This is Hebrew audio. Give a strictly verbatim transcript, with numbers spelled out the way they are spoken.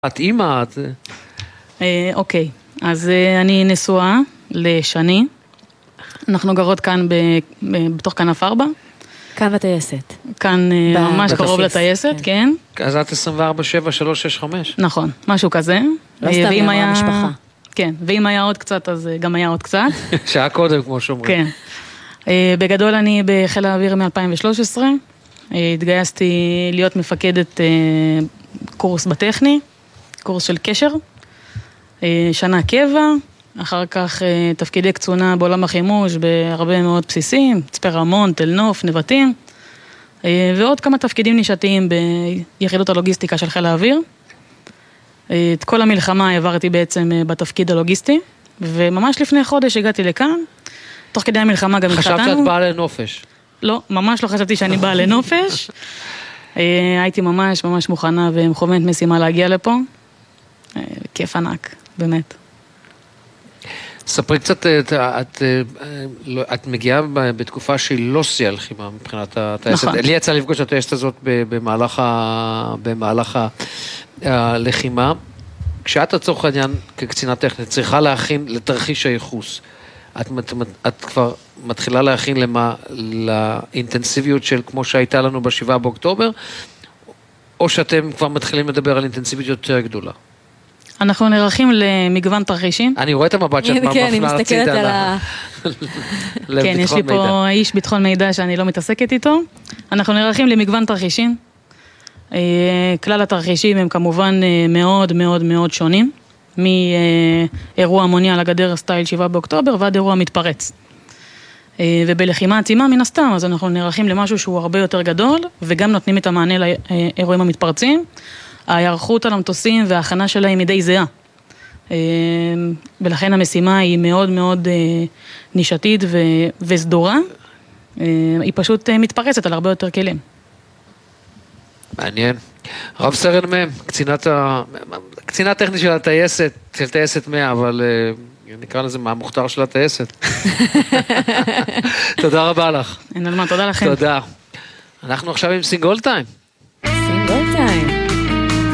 את אימא, את... אוקיי, אז אני נשואה לשני. אנחנו גרות כאן בתוך כנף ארבע. כאן בטייסת. כאן ממש קרוב לטייסת, כן. אז את עשרים וארבע שבע שלוש שש חמש. נכון, משהו כזה. לא סתם היא אמרה משפחה. כן, ואם היה עוד קצת, אז גם היה עוד קצת. שעה קודם, כמו שאומרים. כן. בגדול אני בחיל האוויר מ-אלפיים ושלוש עשרה. התגייסתי להיות מפקדת קורס בטכני, קורס של קשר, שנה קבע, אחר כך תפקידי קצונה בעולם החימוש בהרבה מאוד בסיסים, צפה רמון, תל נוף, נבטים, ועוד כמה תפקידים נישתיים ביחידות הלוגיסטיקה של חיל האוויר. את כל המלחמה העברתי בעצם בתפקיד הלוגיסטי, וממש לפני חודש הגעתי לכאן, תוך כדי המלחמה גם התחתנו. חשבת שאת באה לנופש? לא, ממש לא חשבתי שאני באה לנופש. הייתי ממש ממש מוכנה ומכוונת משימה להגיע לפה. כיף ענק, באמת. ספרי קצת, את, את, את מגיעה בתקופה שהיא לא שיא הלחימה מבחינת הטייסת. נכון. לי יצא לפגוש את הטייסת הזאת במהלך, ה, במהלך הלחימה. כשאת לצורך העניין כקצינה טכנית צריכה להכין לתרחיש הייחוס, את, את כבר מתחילה להכין למה, לאינטנסיביות של כמו שהייתה לנו בשבעה באוקטובר, או שאתם כבר מתחילים לדבר על אינטנסיביות יותר גדולה? אנחנו נערכים למגוון תרחישים. אני רואה את המבט שאת מפנה כן, אני מסתכלת על ה... כן, יש לי פה איש ביטחון מידע שאני לא מתעסקת איתו. אנחנו נערכים למגוון תרחישים. כלל התרחישים הם כמובן מאוד מאוד מאוד שונים, מאירוע המוני על הגדר סטייל שבעה באוקטובר ועד אירוע מתפרץ. ובלחימה עצימה מן הסתם, אז אנחנו נערכים למשהו שהוא הרבה יותר גדול, וגם נותנים את המענה לאירועים המתפרצים. ההיערכות על המטוסים וההכנה שלהם היא די זהה. ולכן המשימה היא מאוד מאוד נישתית וסדורה. היא פשוט מתפרצת על הרבה יותר כלים. מעניין. רב סרן מ', קצינת ה... קצינה טכנית של הטייסת, של טייסת מאה, אבל נקרא לזה מהמוכתר של הטייסת. תודה רבה לך. אין על מה, תודה לכם. תודה. אנחנו עכשיו עם סינגול טיים.